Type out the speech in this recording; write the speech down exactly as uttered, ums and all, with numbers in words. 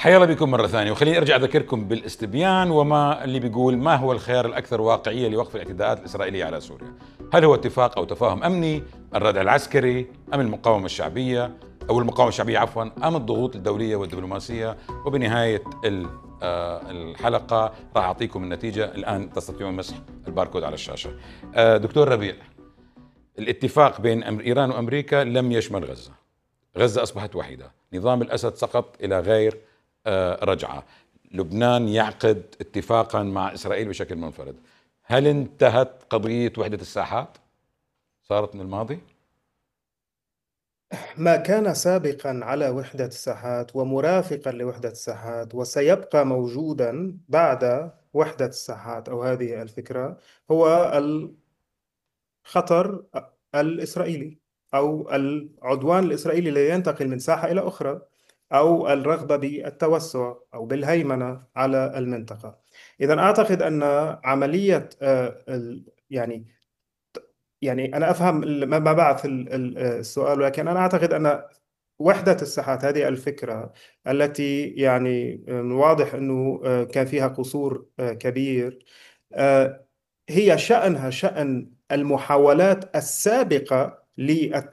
حيا الله بكم مرة ثانية، وخليني أرجع أذكركم بالاستبيان وما اللي بيقول ما هو الخيار الأكثر واقعية لوقف الاعتداءات الإسرائيلية على سوريا؟ هل هو اتفاق أو تفاهم أمني، الردع العسكري، أم المقاومة الشعبية أو المقاومة الشعبية عفوا، أم الضغوط الدولية والدبلوماسية؟ وبنهاية آه، الحلقة راح أعطيكم النتيجة. الآن تستطيعون مسح الباركود على الشاشة. آه، دكتور ربيع، الاتفاق بين إيران وأمريكا لم يشمل غزة. غزة أصبحت وحيدة، نظام الأسد سقط إلى غير آه، رجعة، لبنان يعقد اتفاقا مع إسرائيل بشكل منفرد. هل انتهت قضية وحدة الساحات؟ صارت من الماضي؟ ما كان سابقا على وحدة الساحات ومرافقا لوحدة الساحات وسيبقى موجودا بعد وحدة الساحات أو هذه الفكرة هو الخطر الإسرائيلي أو العدوان الإسرائيلي الذي ينتقل من ساحة إلى أخرى، أو الرغبة بالتوسع أو بالهيمنة على المنطقة. إذا أعتقد أن عملية آه، ال- يعني يعني أنا أفهم ال- ما ما بعث ال- ال- السؤال، ولكن أنا أعتقد أن وحدة الساحات هذه الفكرة التي يعني آه، واضح أنه آه، كان فيها قصور آه، كبير، آه، هي شأنها شأن المحاولات السابقة للتوسع